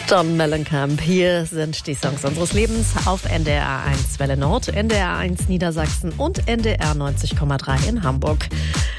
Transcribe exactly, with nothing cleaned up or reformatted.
John Mellencamp, hier sind die Songs unseres Lebens auf N D R eins Welle Nord, N D R eins Niedersachsen und N D R neunzig Komma drei in Hamburg.